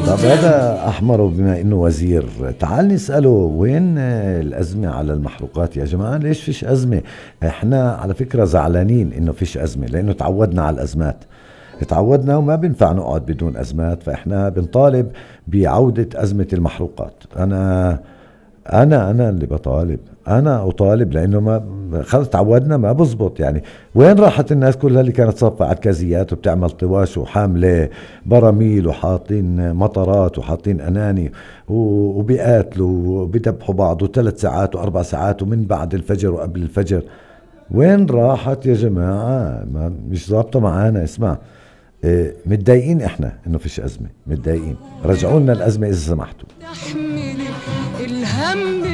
طب هذا أحمر بما إنه وزير، تعال نسأله وين الأزمة على المحروقات يا جماعة؟ ليش فيش أزمة؟ إحنا على فكرة زعلانين إنه فيش أزمة، لأنه تعودنا على الأزمات، تعودنا وما بينفع نقعد بدون أزمات. فإحنا بنطالب بعودة أزمة المحروقات. أنا اللي بطالب، أنا أطالب، لأنه ما خلص تعودنا، ما بزبط يعني. وين راحت الناس كلها اللي كانت صافة عكازيات وبتعمل طواش وحاملة براميل وحاطين مطرات وحاطين أناني وبيقاتلوا وبيدبحوا بعض، وثلاث ساعات وأربع ساعات ومن بعد الفجر وقبل الفجر؟ وين راحت يا جماعة؟ ما مش ظابطة معانا. اسمع، متضايقين احنا انه فيش ازمة، متضايقين. رجعوا لنا الازمة اذا سمحتوا. تحمل الهم